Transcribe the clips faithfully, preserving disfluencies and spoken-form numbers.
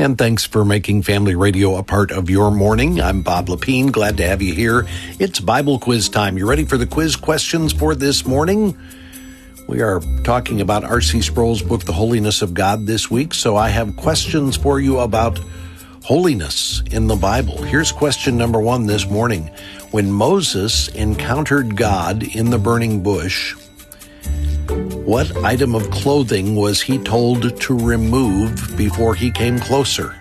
And thanks for making Family Radio a part of your morning. I'm Bob Lepine. Glad to have you here. It's Bible quiz time. You ready for the quiz questions for this morning? We are talking about R C Sproul's book, The Holiness of God, this week, so I have questions for you about holiness in the Bible. Here's question number one this morning. When Moses encountered God in the burning bush, what item of clothing was he told to remove before he came closer?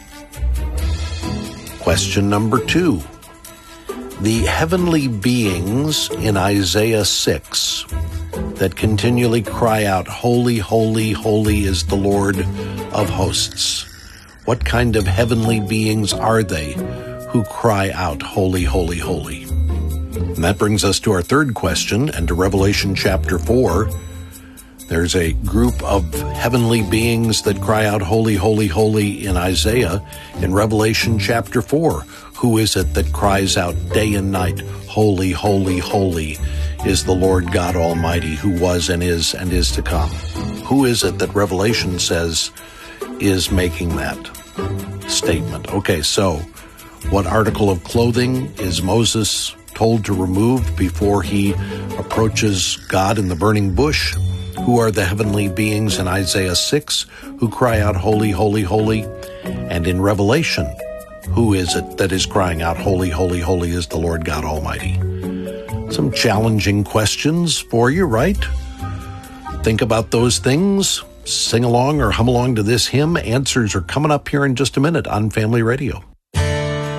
Question number two. The heavenly beings in Isaiah six that continually cry out, "Holy, holy, holy is the Lord of hosts." What kind of heavenly beings are they who cry out, "Holy, holy, holy"? And that brings us to our third question and to Revelation chapter four. There's a group of heavenly beings that cry out, "Holy, holy, holy" in Isaiah. In Revelation chapter four, who is it that cries out day and night, "Holy, holy, holy is the Lord God Almighty, who was and is and is to come"? Who is it that Revelation says is making that statement? Okay, so what article of clothing is Moses told to remove before he approaches God in the burning bush? Who are the heavenly beings in Isaiah six who cry out, "Holy, holy, holy"? And in Revelation, who is it that is crying out, "Holy, holy, holy is the Lord God Almighty"? Some challenging questions for you, right? Think about those things. Sing along or hum along to this hymn. Answers are coming up here in just a minute on Family Radio.